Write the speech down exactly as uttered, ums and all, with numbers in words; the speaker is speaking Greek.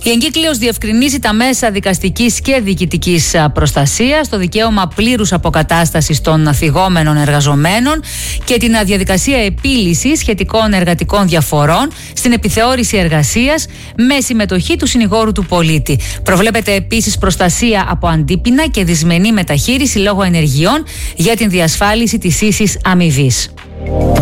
Η εγκύκλειος διευκρινίζει τα μέσα δικαστικής και διοικητικής προστασίας, το δικαίωμα πλήρους αποκατάστασης των θυγόμενων εργαζομένων και την διαδικασία επίλυσης σχετικών εργατικών διαφορών στην επιθεώρηση εργασίας με συμμετοχή του συνηγόρου του πολίτη. Προβλέπεται επίσης προστασία από αντίπεινα και δυσμενή μεταχείριση λόγω ενεργειών για την διασφάλιση της ίσης αμοιβής.